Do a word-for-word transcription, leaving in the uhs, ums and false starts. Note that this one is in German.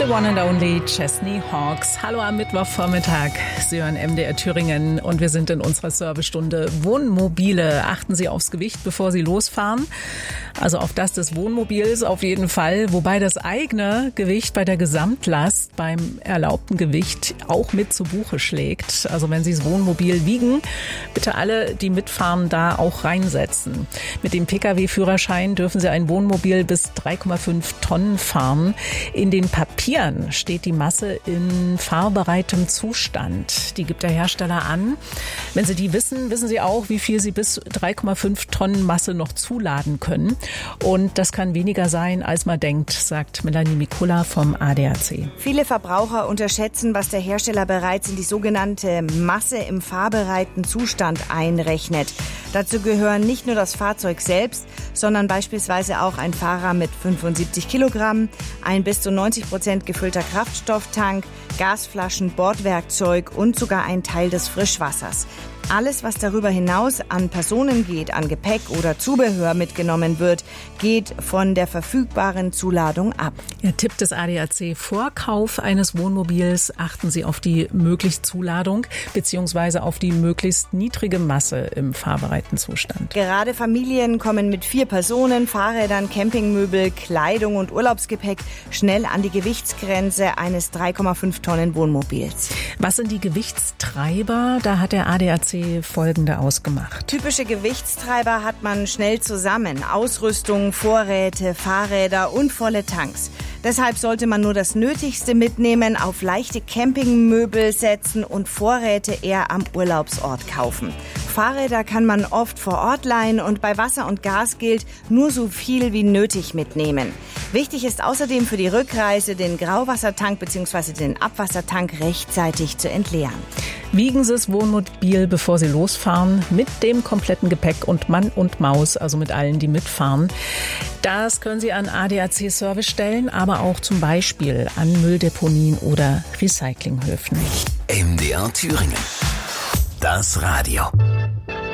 The one and only Chesney Hawkes. Hallo am Mittwochvormittag. Sie hören M D R Thüringen und wir sind in unserer Servicestunde Wohnmobile. Achten Sie aufs Gewicht, bevor Sie losfahren. Also auf das des Wohnmobils auf jeden Fall. Wobei das eigene Gewicht bei der Gesamtlast beim erlaubten Gewicht auch mit zu Buche schlägt. Also wenn Sie das Wohnmobil wiegen, bitte alle, die mitfahren, da auch reinsetzen. Mit dem Pkw-Führerschein dürfen Sie ein Wohnmobil bis drei Komma fünf Tonnen fahren. In den Papieren steht die Masse in fahrbereitem Zustand. Die gibt der Hersteller an. Wenn Sie die wissen, wissen Sie auch, wie viel Sie bis drei Komma fünf Tonnen Masse noch zuladen können. Und das kann weniger sein, als man denkt, sagt Melanie Mikula vom A D A C. Viele Verbraucher unterschätzen, was der Hersteller bereits in die sogenannte Masse im fahrbereiten Zustand einrechnet. Dazu gehören nicht nur das Fahrzeug selbst, sondern beispielsweise auch ein Fahrer mit fünfundsiebzig Kilogramm, ein bis zu neunzig Prozent gefüllter Kraftstofftank, Gasflaschen, Bordwerkzeug und sogar ein Teil des Frischwassers. Alles, was darüber hinaus an Personen geht, an Gepäck oder Zubehör mitgenommen wird, geht von der verfügbaren Zuladung ab. Der Tipp des A D A C: Vor Kauf eines Wohnmobils achten Sie auf die mögliche Zuladung bzw. auf die möglichst niedrige Masse im fahrbereiten Zustand. Gerade Familien kommen mit vier Personen, Fahrrädern, Campingmöbel, Kleidung und Urlaubsgepäck schnell an die Gewichtsgrenze eines drei Komma fünf Tonnen Wohnmobils. Was sind die Gewichtstreiber? Da hat der A D A C folgende ausgemacht. Typische Gewichtstreiber hat man schnell zusammen. Ausrüstung, Vorräte, Fahrräder und volle Tanks. Deshalb sollte man nur das Nötigste mitnehmen, auf leichte Campingmöbel setzen und Vorräte eher am Urlaubsort kaufen. Fahrräder kann man oft vor Ort leihen und bei Wasser und Gas gilt, nur so viel wie nötig mitnehmen. Wichtig ist außerdem für die Rückreise, den Grauwassertank bzw. den Abwassertank rechtzeitig zu entleeren. Wiegen Sie das Wohnmobil, bevor Sie losfahren, mit dem kompletten Gepäck und Mann und Maus, also mit allen, die mitfahren. Das können Sie an A D A C-Servicestellen, aber auch zum Beispiel an Mülldeponien oder Recyclinghöfen. M D R Thüringen. Das Radio.